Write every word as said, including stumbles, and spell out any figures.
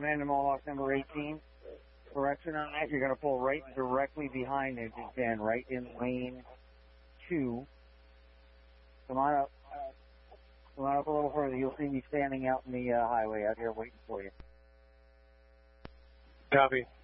Commander Mohawk number eighteen. Correction on that, you're going to pull right directly behind Engine ten, right in lane two. Come on up. Come on up a little further. You'll see me standing out in the uh, highway out here waiting for you. Copy.